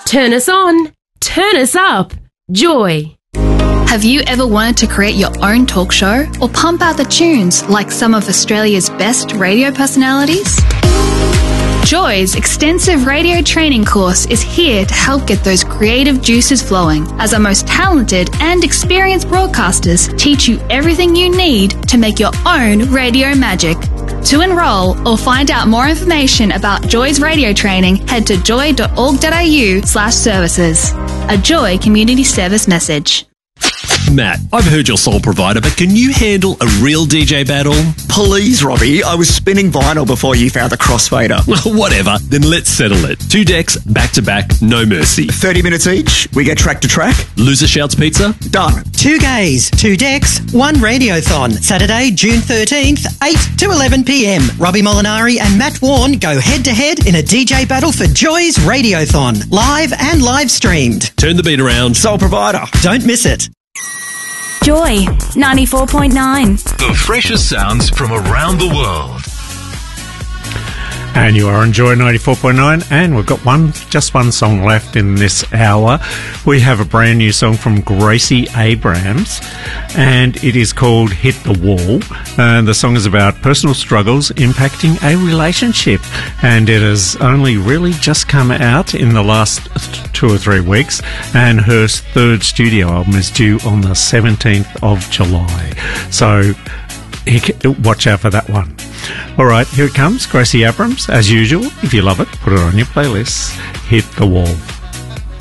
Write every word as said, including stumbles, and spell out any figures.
Turn us on. Turn us up. Joy. Have you ever wanted to create your own talk show or pump out the tunes like some of Australia's best radio personalities? Joy's extensive radio training course is here to help get those creative juices flowing, as our most talented and experienced broadcasters teach you everything you need to make your own radio magic. To enrol or find out more information about Joy's radio training, head to joy.org.au slash services. A Joy Community Service message. Matt, I've heard you're sole provider, but can you handle a real D J battle? Please, Robbie. I was spinning vinyl before you found the crossfader. Whatever. Then let's settle it. Two decks, back to back, no mercy. thirty minutes each. We get track to track. Loser shouts pizza? Done. Two gays, two decks, one radiothon. Saturday, June thirteenth, eight to eleven p.m. Robbie Molinari and Matt Warren go head to head in a D J battle for Joy's Radiothon. Live and live streamed. Turn the beat around. Sole provider. Don't miss it. Joy ninety-four point nine. The freshest sounds from around the world. And you are on Joy ninety-four point nine, and we've got one, just one song left in this hour. We have a brand new song from Gracie Abrams, and it is called Hit the Wall. And the song is about personal struggles impacting a relationship, and it has only really just come out in the last two or three weeks, and her third studio album is due on the seventeenth of July. So watch out for that one. All right, here it comes, Gracie Abrams. As usual, if you love it, put it on your playlist. Hit the Wall.